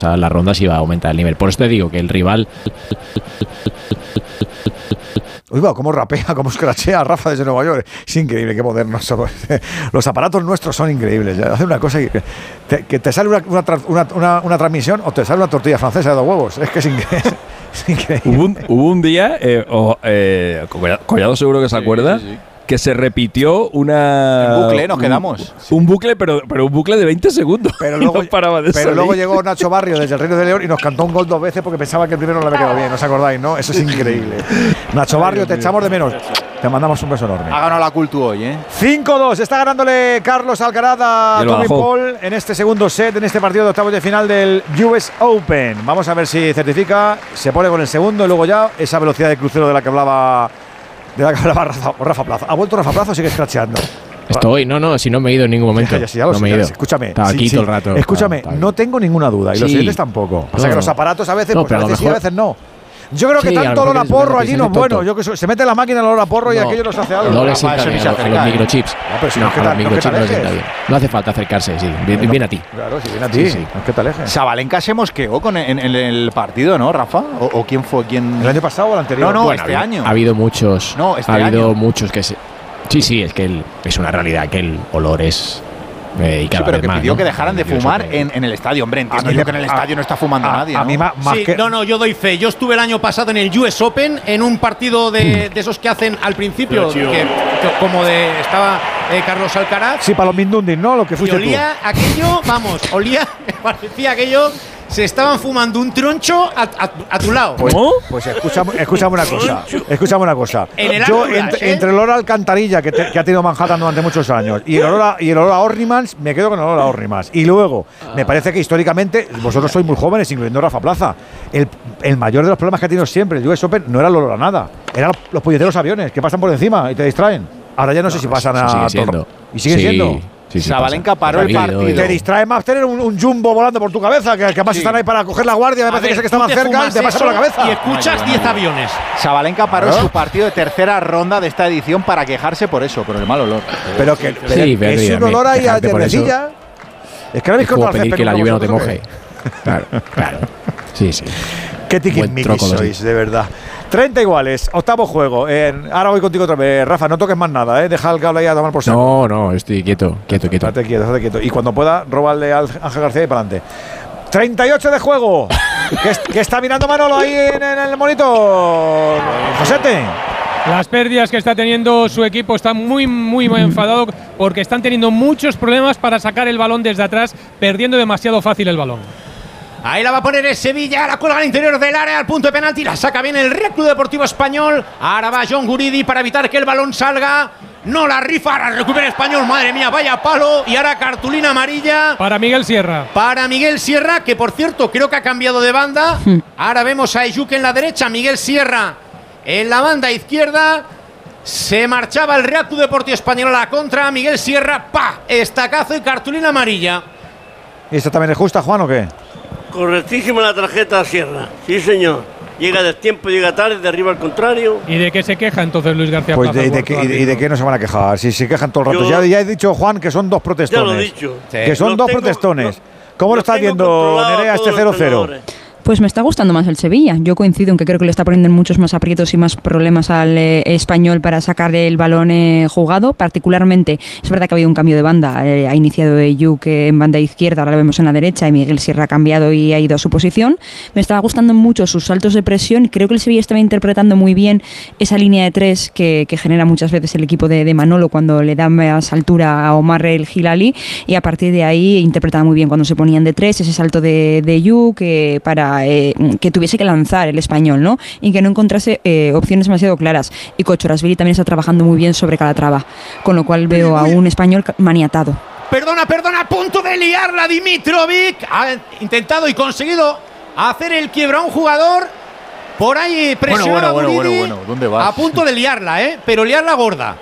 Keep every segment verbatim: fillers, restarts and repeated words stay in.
las rondas iba a aumentar el nivel. Por eso te digo que el rival... Uy, va, cómo rapea, cómo escrachea Rafa desde Nueva York. Es increíble, qué modernos somos. Los aparatos nuestros son increíbles. Hace una cosa que te, que te sale una, una, una, una, una transmisión o te sale una tortilla francesa de dos huevos. Es que es increíble. Es increíble. Hubo, un, hubo un día, eh, oh, eh, Collado seguro que se acuerda, sí, sí, sí. que se repitió una... En bucle, nos quedamos. Un, un bucle, pero, pero un bucle de veinte segundos. Pero luego, no paraba de pero luego llegó Nacho Barrio desde el Reino de León y nos cantó un gol dos veces porque pensaba que el primero no le había quedado bien. ¿No os acordáis, no? Eso es increíble. Nacho Barrio, te echamos de menos. Te mandamos un beso enorme. Ha ganado la Cultu hoy, ¿eh? cinco dos. Está ganándole Carlos Alcaraz a Tommy Paul en este segundo set, en este partido de octavos de final del U S Open. Vamos a ver si certifica. Se pone con el segundo y luego ya esa velocidad de crucero de la que hablaba... De la que hablaba Rafa, Rafa Plaza. ¿Ha vuelto Rafa Plaza o sigue escracheando? Estoy, no, no, si no me he ido en ningún momento. Ya, ya, ya lo no sé, me he ido. Escúchame. Estaba sí, aquí sí. todo el rato. Escúchame, estaba, estaba no tengo ninguna duda. Y sí. los siguientes tampoco. Pasa no, que los aparatos a veces, no, pues a veces sí, a veces no. Yo creo que sí, tanto olor a porro allí no es bueno. Yo que se mete la máquina el olor a porro y no, aquello nos hace algo. No le sienta bien a los microchips. No, pero si no, no, a los microchips no sienta bien. No hace falta acercarse, sí. Viene bien a ti. Claro, si viene a ti. Sí, sí. No es que te alejes. Sabalenka se mosqueó con en, en el partido, ¿no, Rafa? ¿O, o quién fue? ¿Quién? ¿El año pasado o el anterior? No, no, bueno, este ha, año. Ha habido muchos. No, este ha habido año. muchos que se. Sí, sí, es que el, es una realidad que el olor es. Eh, y cada sí, pero vez que más, pidió ¿no? que dejaran de fumar en, en el estadio. Hombre, entiendo yo que en el estadio no está fumando a, nadie. A ¿no? mí más, más sí, que. No, no, yo doy fe. Yo estuve el año pasado en el U S Open en un partido de, de esos que hacen al principio, que, que, como de estaba eh, Carlos Alcaraz. Sí, para los Mindundis, ¿no? Lo que fuiste y olía tú. aquello, vamos, olía, parecía aquello. Se estaban fumando un troncho a, a, a tu lado. Pues, pues escúchame, escúchame una cosa. Escúchame una cosa. En el Yo, Atlas, entre, ¿eh? entre el olor a alcantarilla que, te, que ha tenido Manhattan durante muchos años y el olor a, y el olor a Ornimans, me quedo con el olor a Ornimans. Y luego, ah. me parece que históricamente, vosotros sois muy jóvenes, incluyendo Rafa Plaza, el, el mayor de los problemas que ha tenido siempre el U S Open no era el olor a nada. Eran los puñeteros aviones que pasan por encima y te distraen. Ahora ya no, no sé si pasan a. Sigue siendo. ¿Y siguen sí. siendo? Sí, sí, Sabalenka paró el partido. Y te distrae más tener un, un jumbo volando por tu cabeza, que, que además sí. están ahí para coger la guardia, me parece ver, que, que estaban cerca y te pasa por la cabeza. Y escuchas diez aviones. Sabalenka paró ¿no? su partido de tercera ronda de esta edición para quejarse por eso, por el mal olor. Pero que, pero sí, que es un olor ahí a cervecilla. Es que no habéis cortado pedir que la lluvia no te moje. Claro, claro. Sí, sí. Qué tiquismiquis sois, de verdad. treinta iguales, octavo juego. Eh, ahora voy contigo otra vez. Rafa, no toques más nada, ¿eh? Deja el cable ahí a tomar por saco. No, no, estoy quieto, quieto, quieto. Estate quieto, estate quieto. Y cuando pueda, róbale al Ángel García y para adelante. treinta y ocho de juego. ¿Qué, ¿Qué está mirando Manolo ahí en, en el monitor? Josete. Las pérdidas que está teniendo su equipo están muy, muy, muy enfadado porque están teniendo muchos problemas para sacar el balón desde atrás, perdiendo demasiado fácil el balón. Ahí la va a poner el Sevilla, la cuelga al interior del área, al punto de penalti, la saca bien el Real Club Deportivo Español. Ahora va John Guridi para evitar que el balón salga. No la rifa, la recupera el Español, madre mía, vaya palo. Y ahora cartulina amarilla. Para Miguel Sierra. Para Miguel Sierra, que por cierto creo que ha cambiado de banda. Ahora vemos a Eyuk en la derecha, Miguel Sierra en la banda izquierda. Se marchaba el Real Club Deportivo Español a la contra. Miguel Sierra, pa, estacazo y cartulina amarilla. ¿Y esto también es justa, Juan, o qué? Correctísima la tarjeta a Sierra, sí señor. Llega del tiempo, llega tarde, derriba al contrario. ¿Y de qué se queja entonces Luis García Pues Plaza? de, de, que, y, de, ¿Y de qué no se van a quejar? Si se quejan todo el rato. Yo, ya, ya he dicho, Juan, que son dos protestones. Ya lo he dicho. Que son los dos tengo, protestones. los, ¿Cómo lo estás viendo, Nerea, este cero cero? Pues me está gustando más el Sevilla. Yo coincido en que creo que le está poniendo muchos más aprietos y más problemas al eh, Español para sacar el balón eh, jugado. Particularmente, es verdad que ha habido un cambio de banda. Eh, ha iniciado Eyuk en banda izquierda, ahora lo vemos en la derecha, y Miguel Sierra ha cambiado y ha ido a su posición. Me está gustando mucho sus saltos de presión. Creo que el Sevilla estaba interpretando muy bien esa línea de tres que, que genera muchas veces el equipo de, de Manolo cuando le da más altura a Omar el Hilali, y a partir de ahí interpretaba muy bien cuando se ponían de tres, ese salto de, de Eyuk eh, para Eh, que tuviese que lanzar el Español, ¿no? Y que no encontrase eh, opciones demasiado claras. Y Kocsorashvili también está trabajando muy bien sobre Calatrava, con lo cual veo a un Español maniatado. Perdona, perdona, a punto de liarla Dimitrovic. Ha intentado y conseguido hacer el quiebro a un jugador. Por ahí presiona bueno, bueno, a bueno, bueno, bueno, ¿dónde vas? A punto de liarla, ¿eh? Pero liarla gorda.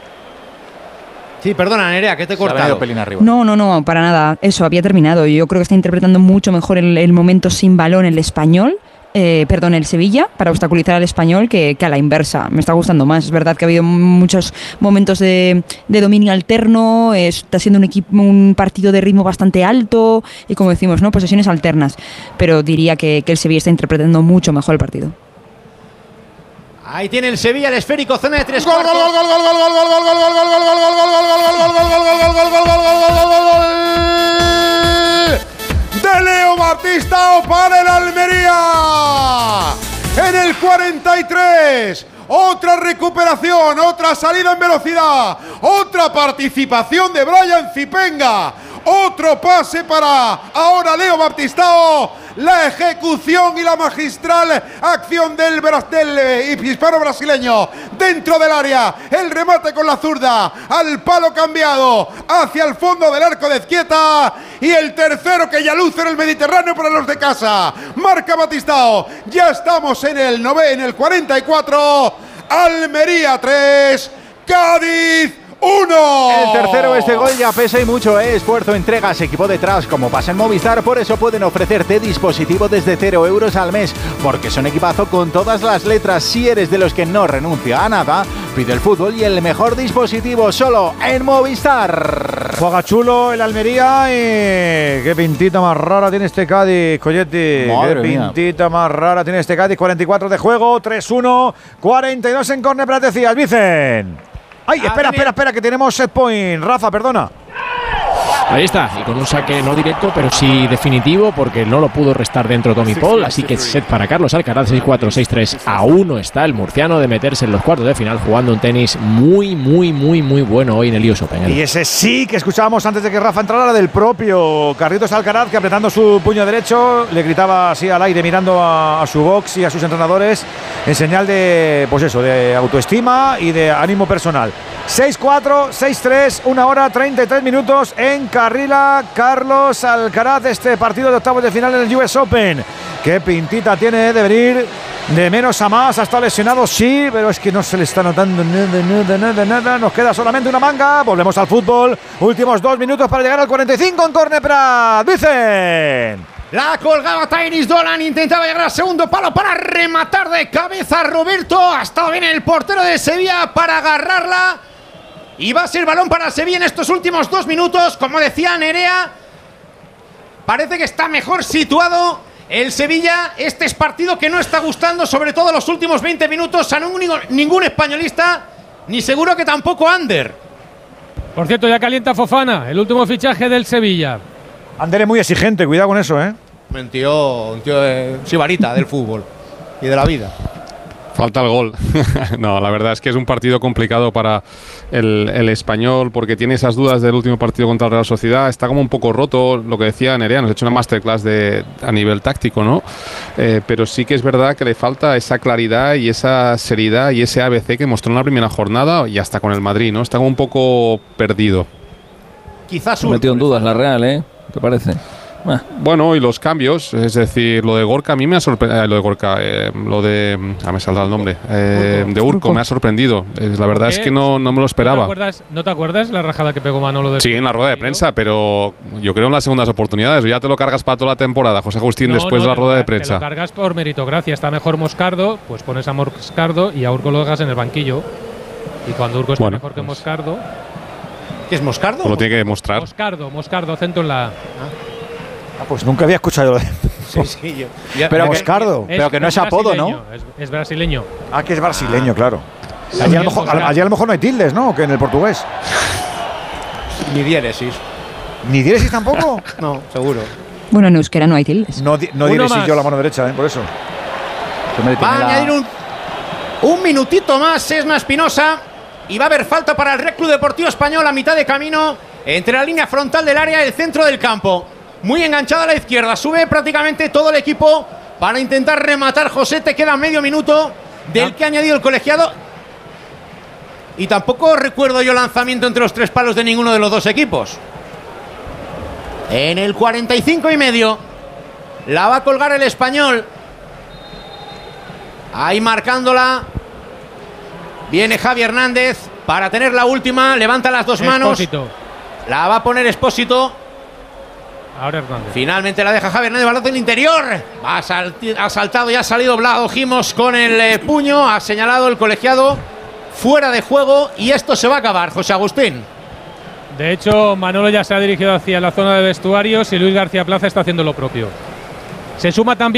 Sí, perdona, Nerea, que te he cortado. No, no, no, para nada. Eso, había terminado. Yo creo que está interpretando mucho mejor el, el momento sin balón el Español, Eh, perdón, el Sevilla para obstaculizar al Español que, que a la inversa. Me está gustando más. Es verdad que ha habido muchos momentos de, de dominio alterno, eh, está siendo un equipo, un partido de ritmo bastante alto y, como decimos, ¿no? Posesiones alternas. Pero diría que, que el Sevilla está interpretando mucho mejor el partido. Ahí tiene el Sevilla el esférico, zona de tres Gol, cuartos. gol, gol, gol, gol, gol, gol, gol, gol, gol, gol, gol, gol, gol, gol, gol, gol, gol, de Leo Baptistao para el Almería. En el cuarenta y tres, otra recuperación, otra salida en velocidad, otra participación de Brian Zipenga, otro pase para ahora Leo Baptistao. La ejecución y la magistral acción del, del hispano-brasileño dentro del área. El remate con la zurda al palo cambiado hacia el fondo del arco de Ezquieta. Y el tercero que ya luce en el Mediterráneo para los de casa. Marca Baptistao. Ya estamos en el nove, en el cuarenta y cuatro. Almería tres, Cádiz uno. El tercero, este gol ya pesa y mucho, ¿eh? Esfuerzo, entregas, equipo detrás, como pasa en Movistar. Por eso pueden ofrecerte dispositivo desde cero euros al mes, porque es un equipazo con todas las letras. Si eres de los que no renuncia a nada, pide el fútbol y el mejor dispositivo solo en Movistar. Juega chulo el Almería y qué pintita más rara tiene este Cádiz, Colletti. Madre qué mía. pintita más rara tiene este Cádiz. cuarenta y cuatro de juego, tres uno, cuarenta y dos en córner, pero decías, Vicen. Ay, espera, espera, espera, que tenemos set point. Rafa, perdona. Ahí está, y con un saque no directo, pero sí definitivo, porque no lo pudo restar dentro Tommy Paul, así que set para Carlos Alcaraz, seis cuatro, seis tres. A uno está el murciano de meterse en los cuartos de final jugando un tenis muy, muy, muy, muy bueno hoy en el U S Open. Y ese sí que escuchábamos antes de que Rafa entrara, la del propio Carlitos Alcaraz, que apretando su puño derecho le gritaba así al aire, mirando a, a su box y a sus entrenadores, en señal de, pues eso, de autoestima y de ánimo personal. seis cuatro, seis tres, una hora treinta y tres minutos en Carrila. Carlos Alcaraz, este partido de octavos de final en el U S Open. Qué pintita tiene de venir de menos a más. Ha estado lesionado, sí, pero es que no se le está notando nada, nada, nada, nada. Nos queda solamente una manga. Volvemos al fútbol. Últimos dos minutos para llegar al cuarenta y cinco en córner Prat. Dicen. La colgaba Tainis Dolan, intentaba llegar al segundo palo para rematar de cabeza Roberto. Ha estado bien el portero de Sevilla para agarrarla. Y va a ser balón para Sevilla en estos últimos dos minutos. Como decía Nerea, parece que está mejor situado el Sevilla. Este es partido que no está gustando, sobre todo los últimos veinte minutos, a ningún, ningún españolista, ni seguro que tampoco Ander. Por cierto, ya calienta Fofana, el último fichaje del Sevilla. Ander es muy exigente, cuidado con eso, ¿eh? Un tío, un tío de sibarita del fútbol y de la vida. Falta el gol. No, la verdad es que es un partido complicado para el, el Español, porque tiene esas dudas del último partido contra el Real Sociedad. Está como un poco roto, lo que decía Nerea, nos ha hecho una masterclass de, a nivel táctico, ¿no? Eh, pero sí que es verdad que le falta esa claridad y esa seriedad y ese A B C que mostró en la primera jornada y hasta con el Madrid, ¿no? Está como un poco perdido. Quizás un... metido en dudas la Real, ¿eh? ¿Qué parece? Ah. Bueno, y los cambios, es decir, lo de Gorka a mí me ha sorprendido, eh, lo de Gorka, eh, lo de, ah, me salta el nombre, eh, de Urco me ha sorprendido, eh, la verdad es que no, no me lo esperaba. ¿No te acuerdas, ¿no te acuerdas la rajada que pegó Manolo de Sí, en la rueda de prensa, pero yo creo en las segundas oportunidades, ya te lo cargas para toda la temporada, José Agustín, no, después no, de la rueda de prensa. Te lo cargas por meritocracia, está mejor Moscardo, pues pones a Moscardo y a Urco lo dejas en el banquillo, y cuando Urco está bueno, mejor que Moscardo… ¿Qué es Moscardo? Pues lo tiene que demostrar. Moscardo, Moscardo, acento en la… Ah. Ah, pues nunca había escuchado de… Sí, sí, yo. Ya, pero Moscardo. Es, pero que no es, es apodo, ¿no? Es, es brasileño. Ah, que es brasileño, ah. claro. Allí a, lo mejor, allí a lo mejor no hay tildes, ¿no? Que en el portugués. Ni diéresis. ¿Ni diéresis tampoco? No, seguro. Bueno, en euskera no hay tildes. No, no diéresis yo la mano derecha, ¿eh? Por eso. Va a añadir un, un minutito más Esma Espinosa. Y va a haber falta para el Real Club Deportivo Español a mitad de camino entre la línea frontal del área y el centro del campo. Muy enganchado a la izquierda. Sube prácticamente todo el equipo para intentar rematar. José, te queda medio minuto del que ha añadido el colegiado. Y tampoco recuerdo yo lanzamiento entre los tres palos de ninguno de los dos equipos. En el cuarenta y cinco y medio la va a colgar el Español. Ahí marcándola. Viene Javi Hernández para tener la última. Levanta las dos manos. Expósito. La va a poner Expósito. Ahora Hernández. Finalmente la deja Javier Hernández, balón del interior. Ha, salti- ha saltado y ha salido Vlado Gimos con el eh, puño. Ha señalado el colegiado fuera de juego y esto se va a acabar, José Agustín. De hecho, Manolo ya se ha dirigido hacia la zona de vestuarios y Luis García Plaza está haciendo lo propio. Se suma también